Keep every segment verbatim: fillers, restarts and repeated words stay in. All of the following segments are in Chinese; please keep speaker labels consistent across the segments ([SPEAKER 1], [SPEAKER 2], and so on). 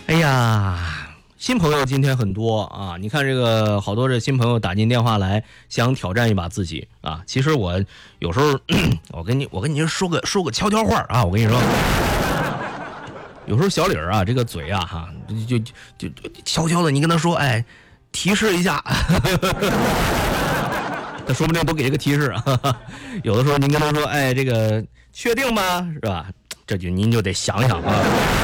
[SPEAKER 1] 哎呀，新朋友今天很多啊！你看这个好多这新朋友打进电话来，想挑战一把自己啊。其实我有时候，我跟你我跟你说个说个悄悄话啊，我跟你说，有时候小李儿啊，这个嘴啊哈，就就就就悄悄的，你跟他说，哎，提示一下，他说不定都给一个提示啊。有的时候您跟他说，哎，这个确定吗？是吧？这就您就得想想啊。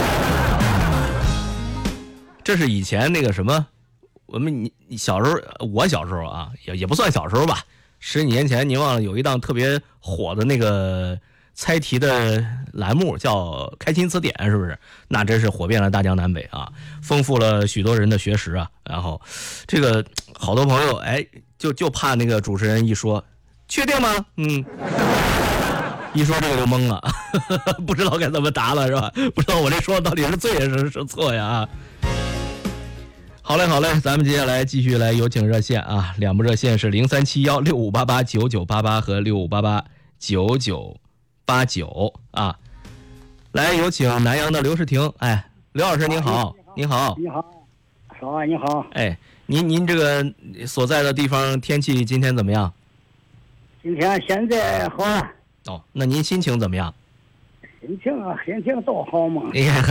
[SPEAKER 1] 这是以前那个什么，我们你你小时候，我小时候啊，也也不算小时候吧，十几年前，您忘了有一档特别火的那个猜题的栏目叫《开心词典》，是不是？那真是火遍了大江南北啊，丰富了许多人的学识啊。然后，这个好多朋友哎，就就怕那个主持人一说，确定吗？嗯。一说这个就懵了，不知道该怎么答了，是吧？不知道我这说的到底是对是是错呀？好嘞，好嘞，咱们接下来继续来有请热线啊，两部热线是零三七幺六五八八九九八八和六五八八九九八九啊。来，有请南阳的刘世婷，哎，刘老师您好，您好，
[SPEAKER 2] 你好，好啊，你好，
[SPEAKER 1] 哎，您您这个所在的地方天气今天怎么样？
[SPEAKER 2] 今天现在好了。
[SPEAKER 1] 哦，那您心情怎么样？
[SPEAKER 2] 心情啊，心情都好嘛。
[SPEAKER 1] 哎呀，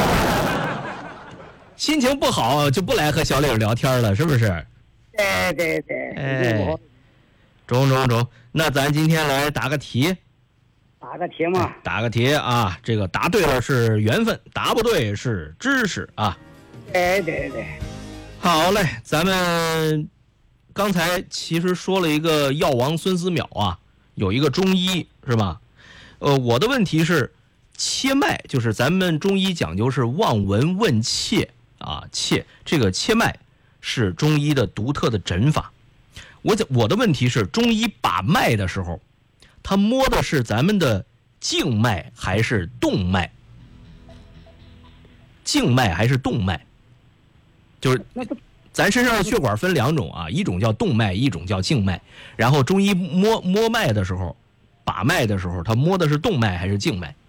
[SPEAKER 1] 心情不好就不来和小李聊天了，是不是？
[SPEAKER 2] 对对对。
[SPEAKER 1] 哎，中中中，那咱今天来答个题。
[SPEAKER 2] 答个题嘛。
[SPEAKER 1] 答个题啊，这个答对了是缘分，答不对是知识啊。
[SPEAKER 2] 对对对。
[SPEAKER 1] 好嘞，咱们刚才其实说了一个药王孙思邈啊，有一个中医是吧？呃，我的问题是，切脉就是咱们中医讲究是望闻问切啊，切这个切脉是中医的独特的诊法。我讲我的问题是，中医把脉的时候，他摸的是咱们的静脉还是动脉？静脉还是动脉？就是咱身上的血管分两种啊，一种叫动脉，一种叫静脉。然后中医摸摸脉的时候，把脉的时候，他摸的是动脉还是静脉？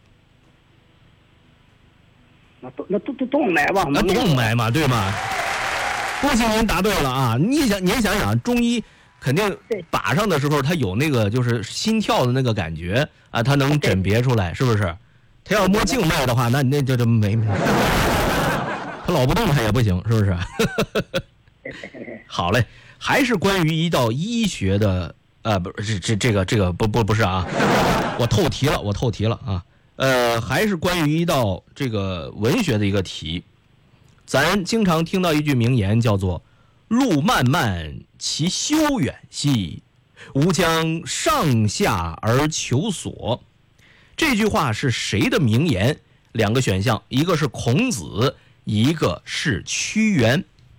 [SPEAKER 2] 那动那动动动脉吧，
[SPEAKER 1] 那动脉嘛，对吗？恭喜您答对了啊！你想，您想想，中医肯定把上的时候，他有那个就是心跳的那个感觉啊，他能诊别出来，是不是？他要摸静脉的话，那那就就没，他老不动他也不行，是不是？好嘞，还是关于一道医学的，呃，不是这这个这个不不不是啊，我透题了，我透题了啊，呃，还是关于一道这个文学的一个题。咱经常听到一句名言，叫做“路漫漫其修远兮，吾将上下而求索”。这句话是谁的名言？两个选项，一个是孔子，一个是屈原。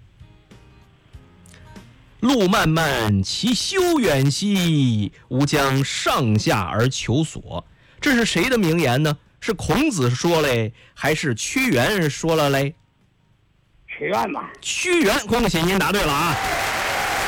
[SPEAKER 1] 路漫漫其修远兮，吾将上下而求索。这是谁的名言呢？是孔子说嘞，还是屈原说了嘞？
[SPEAKER 2] 屈原吧。
[SPEAKER 1] 屈原，恭喜您答对了啊！